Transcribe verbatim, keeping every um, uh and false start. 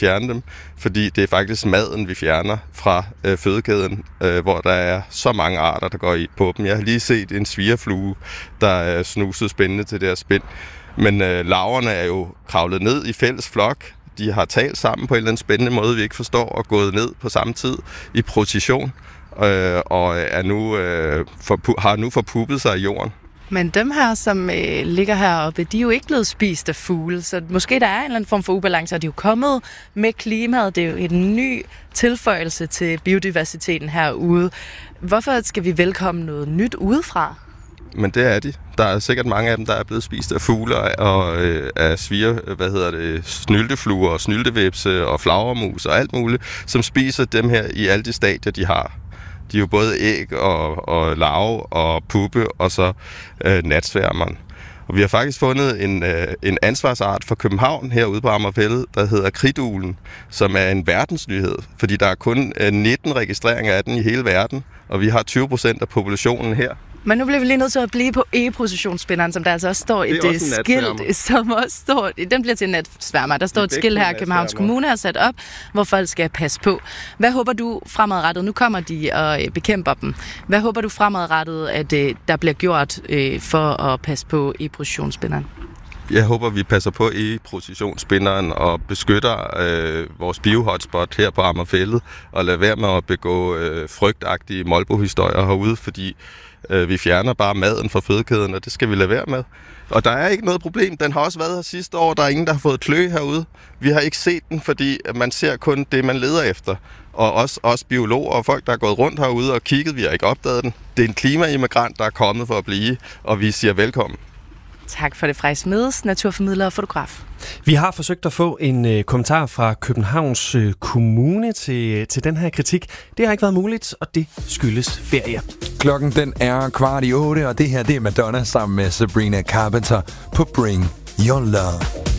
fjerne dem, fordi det er faktisk maden, vi fjerner fra øh, fødekæden, øh, hvor der er så mange arter, der går i på dem. Jeg har lige set en svigerflue, der er snuset spændende til deres spind. Men øh, larverne er jo kravlet ned i fælles flok. De har talt sammen på en eller anden spændende måde, vi ikke forstår, og gået ned på samme tid i procision, øh, og er nu, øh, forpu- har nu forpuppet sig i jorden. Men dem her, som øh, ligger heroppe, de er jo ikke blevet spist af fugle, så måske der er en eller anden form for ubalance, og de er jo kommet med klimaet. Det er jo en ny tilføjelse til biodiversiteten herude. Hvorfor skal vi velkomme noget nyt udefra? Men det er de. Der er sikkert mange af dem, der er blevet spist af fugle og øh, af sviger, hvad hedder det, snyltefluer og snyltevepse og flagermus og alt muligt, som spiser dem her i alle de stadier, de har. De er jo både æg og, og larve og puppe og så øh, natsværmeren. Og vi har faktisk fundet en, øh, en ansvarsart fra København herude på Amagerfælled, der hedder kridtuglen, som er en verdensnyhed, fordi der er kun øh, nitten registreringer af den i hele verden, og vi har tyve procent af populationen her. Men nu bliver vi lige nødt til at blive på e-processionsspinderen, som der altså også står et også skilt, som også står, den bliver til en natsværmer. Der står et skilt her, Københavns Kommune har sat op, hvor folk skal passe på. Hvad håber du fremadrettet? Nu kommer de og bekæmper dem. Hvad håber du fremadrettet, at der bliver gjort for at passe på e-processionsspinderen? Jeg håber, vi passer på e-processionsspinderen og beskytter øh, vores bio-hotspot her på Amagerfælled og lader være med at begå øh, frygtagtige molbohistorier herude, fordi øh, vi fjerner bare maden fra fødekæden, og det skal vi lade være med. Og der er ikke noget problem. Den har også været her sidste år. Der er ingen, der har fået klø herude. Vi har ikke set den, fordi man ser kun det, man leder efter. Og også, også biologer og folk, der er gået rundt herude og kigget, vi har ikke opdaget den. Det er en klimaimmigrant, der er kommet for at blive, og vi siger velkommen. Tak for det, Frej Smedes, naturformidler og fotograf. Vi har forsøgt at få en øh, kommentar fra Københavns øh, Kommune til, til den her kritik. Det har ikke været muligt, og det skyldes ferie. Klokken den er kvart i otte, og det her det er Madonna sammen med Sabrina Carpenter på Bring Your Love.